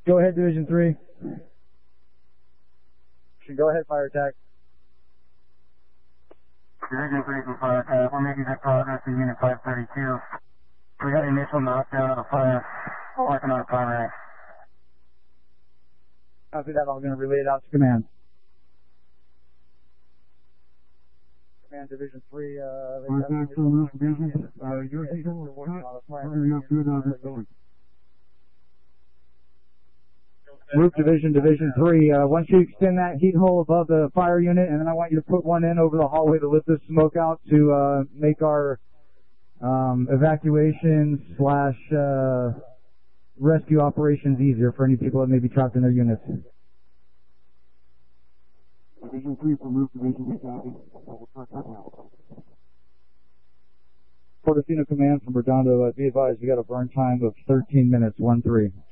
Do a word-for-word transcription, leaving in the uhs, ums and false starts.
Go ahead, Division three. Go ahead, fire attack. Division three from fire attack. We're making good progress in Unit five thirty-two. We got initial knockdown of the fire. Working on a primary. After that, I'm going to relay it out to command. Command Division three, uh... Division, uh, you're here, Move Division, Division three. Uh, once you extend that heat hole above the fire unit, and then I want you to put one in over the hallway to lift the smoke out to uh, make our um, evacuation slash uh, rescue operations easier for any people that may be trapped in their units. Division three for move Division three copy. We'll start that now. Portofino Command from Redondo, uh, be advised we got a burn time of thirteen minutes, one three.